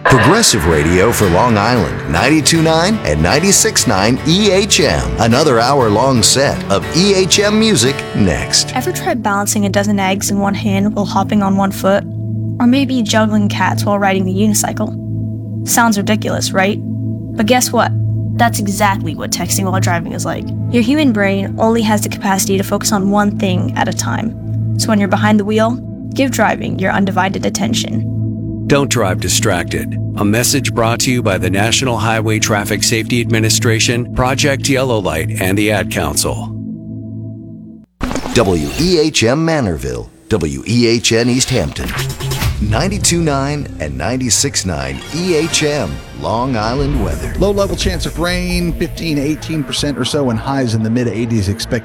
Progressive radio for Long Island, 92.9 and 96.9 EHM. Another hour-long set of EHM music next. Ever tried balancing a dozen eggs in one hand while hopping on one foot? Or maybe juggling cats while riding the unicycle? Sounds ridiculous, right? But guess what? That's exactly what texting while driving is like. Your human brain only has the capacity to focus on one thing at a time. So when you're behind the wheel, give driving your undivided attention. Don't drive distracted. A message brought to you by the National Highway Traffic Safety Administration, Project Yellow Light, and the Ad Council. WEHM Manorville, WEHN East Hampton, 92.9 and 96.9 EHM Long Island weather. Low level chance of rain, 15 to 18% or so, and highs in the mid 80s expected.